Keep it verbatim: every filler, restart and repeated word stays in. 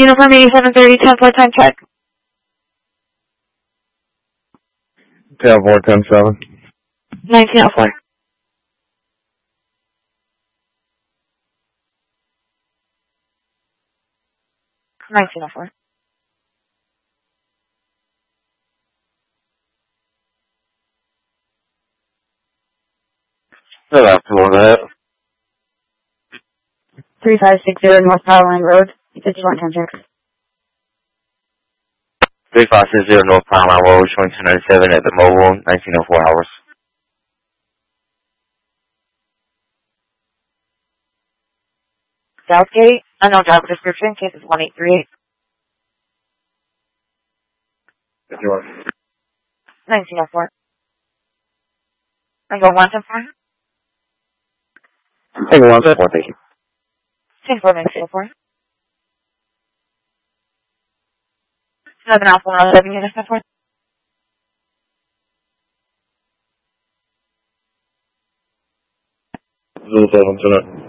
Uniform eighty-seven thirty, ten four, time check. ten four, ten seven. nineteen oh four. nineteen oh four. Good afternoon. three five six zero North Power Line Road, fifty-one, time check. three five six zero North Power Line Road, showing two ninety-seven at the mobile, nineteen oh four hours. Southgate, unknown job description, case is one eight three eight. nineteen oh four. I go one ten four. Take one, four, thank you. ten four, nineteen oh four. seven Alpha one oh seven, unit ten four. Zero seven, tonight.